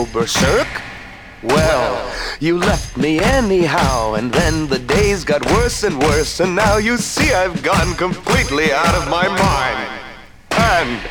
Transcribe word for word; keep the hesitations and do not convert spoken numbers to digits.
berserk? Well, you left me anyhow, and then the days got worse and worse, and now you see I've gone completely out of my mind. And